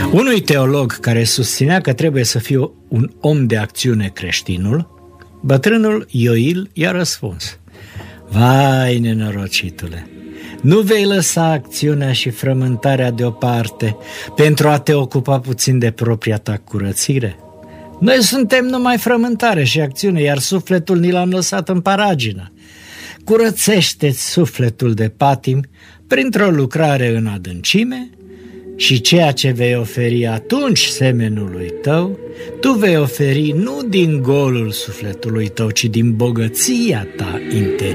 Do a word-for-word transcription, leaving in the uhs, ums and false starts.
Unui teolog care susținea că trebuie să fie un om de acțiune creștinul, bătrânul Ioil i-a răspuns: vai, nenorocitule, nu vei lăsa acțiunea și frământarea deoparte pentru a te ocupa puțin de propria ta curățire? Noi suntem numai frământare și acțiune, iar sufletul ni l-am lăsat în paragină. Curățește-ți sufletul de patim printr-o lucrare în adâncime și ceea ce vei oferi atunci semenului tău, tu vei oferi nu din golul sufletului tău, ci din bogăția ta interioară.